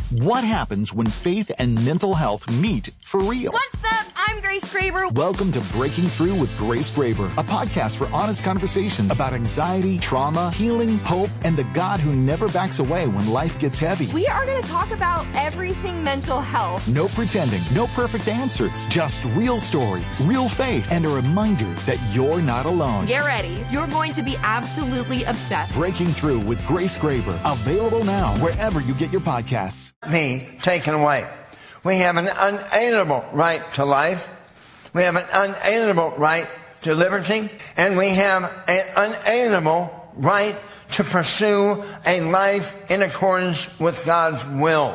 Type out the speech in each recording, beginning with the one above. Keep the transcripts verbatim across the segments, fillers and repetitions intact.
What happens when faith and mental health meet for real? What's up? I'm Grace Graber. Welcome to Breaking Through with Grace Graber, a podcast for honest conversations about anxiety, trauma, healing, hope, and the God who never backs away when life gets heavy. We are going to talk about everything mental health. No pretending, no perfect answers, just real stories, real faith, and a reminder that you're not alone. Get ready. You're going to be absolutely obsessed. Breaking Through with Grace Graber, available now wherever you get your podcasts. Be taken away. We have an unalienable right to life. We have an unalienable right to liberty. And we have an unalienable right to pursue a life in accordance with God's will.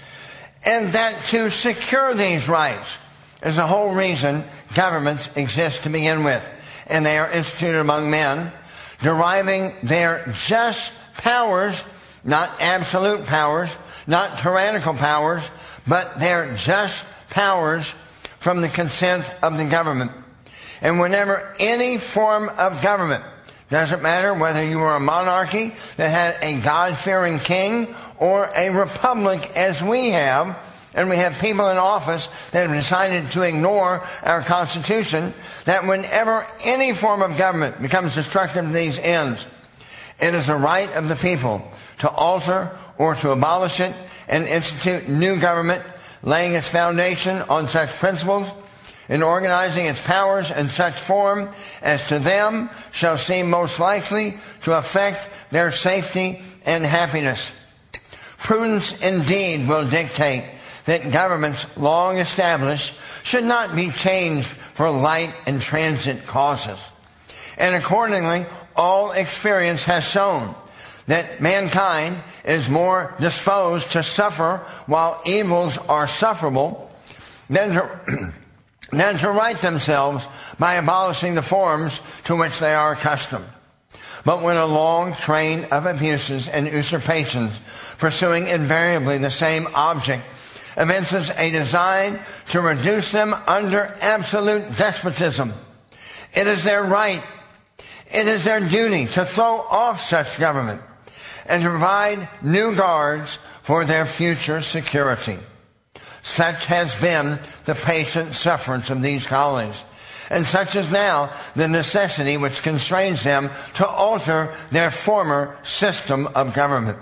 And that to secure these rights is the whole reason governments exist to begin with. And they are instituted among men, deriving their just powers, not absolute powers, not tyrannical powers, but their just powers from the consent of the government. And whenever any form of government, doesn't matter whether you were a monarchy that had a God-fearing king or a republic as we have, and we have people in office that have decided to ignore our Constitution, that whenever any form of government becomes destructive of these ends, it is the right of the people to alter or to abolish it and institute new government, laying its foundation on such principles and organizing its powers in such form as to them shall seem most likely to affect their safety and happiness. Prudence indeed will dictate that governments long established should not be changed for light and transient causes. And accordingly, all experience has shown that mankind is more disposed to suffer while evils are sufferable than to, than to right themselves by abolishing the forms to which they are accustomed. But when a long train of abuses and usurpations, pursuing invariably the same object, evinces a design to reduce them under absolute despotism, it is their right, it is their duty to throw off such government and to provide new guards for their future security. Such has been the patient sufferance of these colonies, and such is now the necessity which constrains them to alter their former system of government.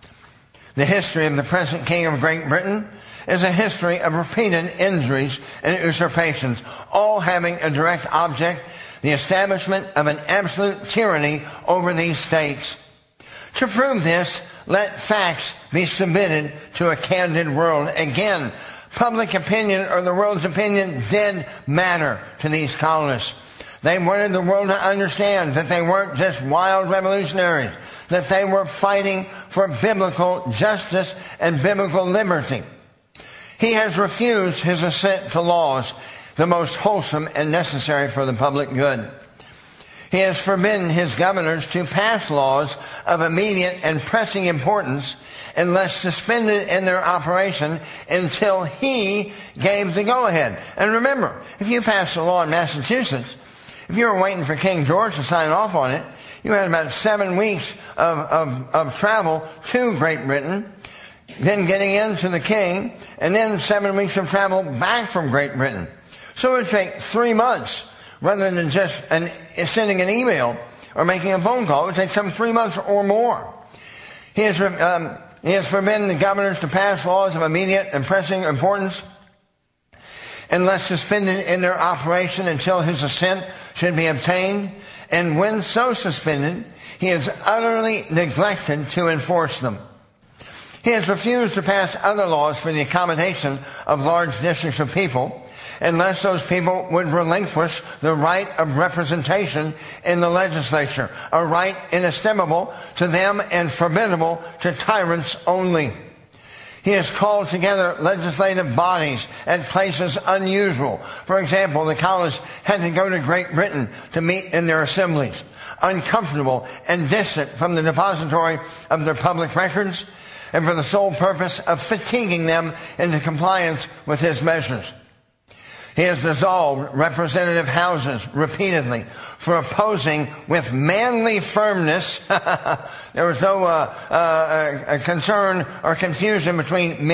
The history of the present King of Great Britain is a history of repeated injuries and usurpations, all having a direct object, the establishment of an absolute tyranny over these states. To prove this, let facts be submitted to a candid world. Again, public opinion or the world's opinion did matter to these colonists. They wanted the world to understand that they weren't just wild revolutionaries, that they were fighting for biblical justice and biblical liberty. He has refused his assent to laws, the most wholesome and necessary for the public good. He has forbidden his governors to pass laws of immediate and pressing importance unless suspended in their operation until he gave the go-ahead. And remember, if you passed a law in Massachusetts, if you were waiting for King George to sign off on it, you had about seven weeks of, of, of travel to Great Britain, then getting into the king, and then seven weeks of travel back from Great Britain. So it would take three months rather than just an, sending an email or making a phone call. It would take some three months or more. He has, um, he has forbidden the governors to pass laws of immediate and pressing importance unless suspended in their operation until his assent should be obtained. And when so suspended, he has utterly neglected to enforce them. He has refused to pass other laws for the accommodation of large districts of people unless those people would relinquish the right of representation in the legislature, a right inestimable to them and formidable to tyrants only. He has called together legislative bodies at places unusual. For example, the colonists had to go to Great Britain to meet in their assemblies, uncomfortable and distant from the depository of their public records, and for the sole purpose of fatiguing them into compliance with his measures. He has dissolved representative houses repeatedly for opposing with manly firmness. There was no uh, uh, concern or confusion between men